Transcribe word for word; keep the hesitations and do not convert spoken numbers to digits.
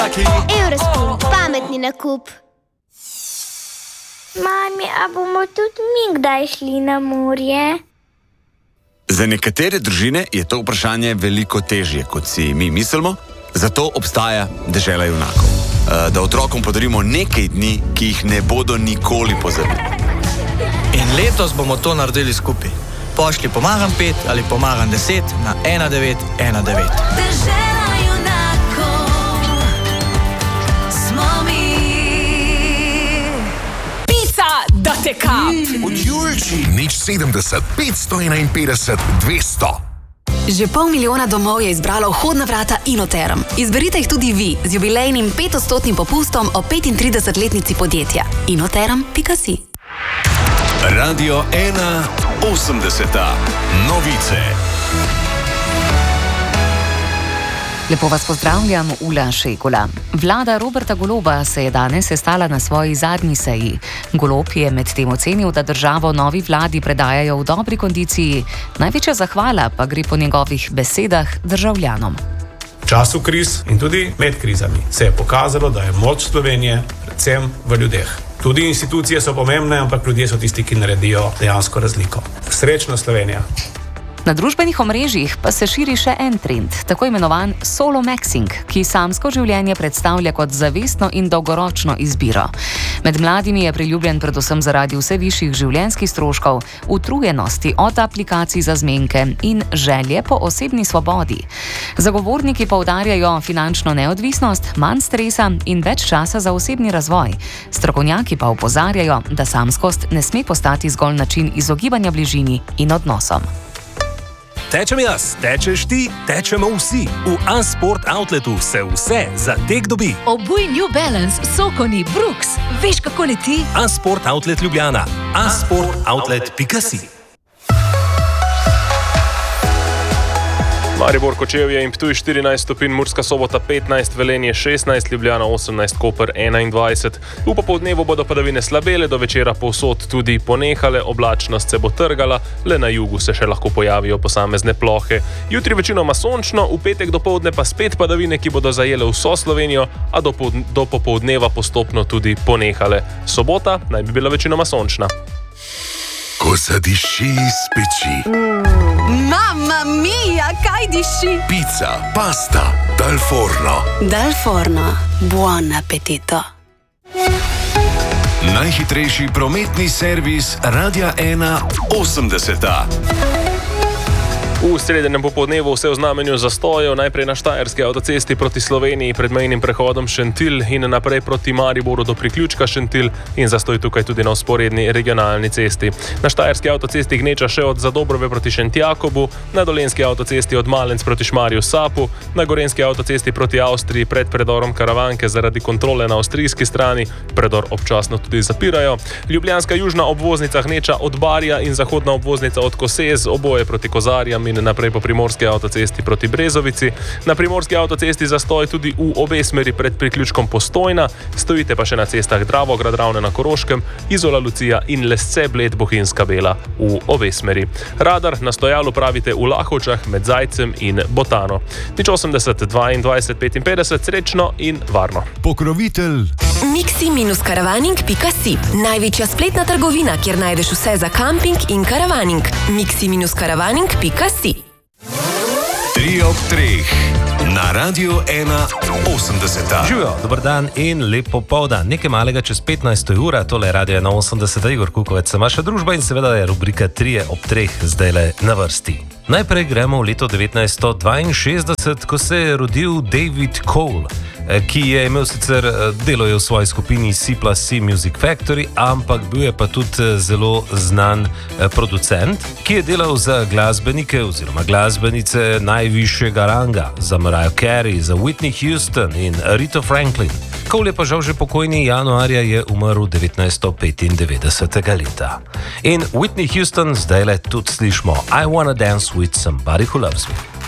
Eurospin, pametni nakup. Mami, a bomo tudi mi kdaj šli na morje? Za nekatere družine je to vprašanje veliko težje, kot si mi mislimo, zato obstaja dežela junakov. Da otrokom podarimo nekaj dni, ki jih ne bodo nikoli pozabili. In letos bomo to naredili skupaj. Pošli pomagam pet ali pomagam deset na ena devet ena devet. Dežela junakov smo mi. Pica da te kap. Od Julči. Nič sedemdeset, petsto enainpetdeset, dvesto. Že pol milijona domov je izbralo vhodna vrata Inoterm. Izberite jih tudi vi z jubilejnim petodstotnim popustom o petintridesetletnici podjetja. inoterm pika si. Radio ena osemdeseta. Novice. Lepo vas pozdravljam, Ula Šekula. Vlada Roberta Goloba se je danes sestala na svoji zadnji seji. Golob je medtem ocenil, da državo novi vladi predajajo v dobri kondiciji. Največja zahvala pa gre po njegovih besedah državljanom. V času kriz in tudi med krizami se je pokazalo, da je moč Slovenije predvsem v ljudeh. Tudi institucije so pomembne, ampak ljudje so tisti, ki naredijo dejansko razliko. Srečno Slovenija! Na družbenih omrežjih pa se širi še en trend, tako imenovan solo maxing, ki samsko življenje predstavlja kot zavestno in dolgoročno izbiro. Med mladimi je priljubljen predvsem zaradi vse višjih življenjskih stroškov, utrujenosti od aplikacij za zmenke in želje po osebni svobodi. Zagovorniki poudarjajo finančno neodvisnost, manj stresa in več časa za osebni razvoj. Strokovnjaki pa opozarjajo, da samskost ne sme postati zgolj način izogibanja bližini in odnosom. Tečem jaz, tečeš ti, tečemo vsi. V A-Sport Outletu se vse za tek dobi. Obuj New Balance, Sokoni, Brooks. Veš, kako leti? A-Sport Outlet Ljubljana. a sport outlet pika si. Maribor, Kočevje in Ptuj štirinajst stopinj, Murska Sobota petnajst, Velenje šestnajst, Ljubljana osemnajst, Koper enaindvajset. V popoldnevu bodo padavine slabele, do večera povsod tudi ponehale, oblačnost se bo trgala, le na jugu se še lahko pojavijo posamezne plohe. Jutri večinoma sončno, v petek dopoldne pa spet padavine, ki bodo zajele vso Slovenijo, a do, do popoldneva postopno tudi ponehale. Sobota naj bi bila večinoma sončna. Ko zadiši iz peči. Mm. Mamma mia, kaj diši? Pica, pasta, dal forno. Dal forno, buon appetito. Najhitrejši prometni servis Radia ena osemdeseta. V sredinem popoldnevu vse v znamenju zastojev, najprej na Štajerski avtocesti proti Sloveniji pred mejnim prehodom Šentilj in naprej proti Mariboru do priključka Šentilj in zastoj tukaj tudi na vzporedni regionalni cesti. Na Štajerski avtocesti gneča še od Zadobrove proti Šentjakobu, na Dolenjski avtocesti od Malenc proti Šmarju Sapu, na Gorenjski avtocesti proti Avstriji pred predorom Karavanke zaradi kontrole na avstrijski strani, predor občasno tudi zapirajo. Ljubljanska južna obvoznica gneča od Barja in zahodna obvoznica od Kosez, oboje proti Kozarjam in naprej po Primorski avtocesti proti Brezovici. Na Primorski avtocesti zastoj tudi v obe smeri pred priključkom Postojna, stojite pa še na cestah Dravograd, Ravne na Koroškem, Izola Lucija in Lesce, Bled, Bohinjska Bela v obe smeri. Radar na stojalu pravite v Lahovčah med Zajcem in Botano. Nič osemdeset, dvaindvajset, petinpetdeset, srečno in varno. Pokrovitelj miksi karavaning pika si. Največja spletna trgovina, kjer najdeš vse za kamping in karavaning. miksi karavaning pika si. Tri ob treh na Radio ena osemdeseta. Živijo, dober dan in lep popoldan. Nekaj malega čez petnajsto ura, tole je Radio ena osemdeseta, Igor Kukovec, sem vaša družba in seveda je rubrika Trije ob treh zdajle na vrsti. Najprej gremo v leto devetnajststo dvainšestdeset, ko se je rodil David Cole, ki je imel sicer delo v svoji skupini C plus C Music Factory, ampak bil je pa tudi zelo znan producent, ki je delal za glasbenike oziroma glasbenice najvišjega ranga, za Mariah Carey, za Whitney Houston in Rita Franklin. Cole je pa žal že pokojni, januarja je umrl devetnajststo petindevetdesetega leta. In Whitney Houston zdajle tudi slišmo I Wanna Dance with Somebody Who Loves Me.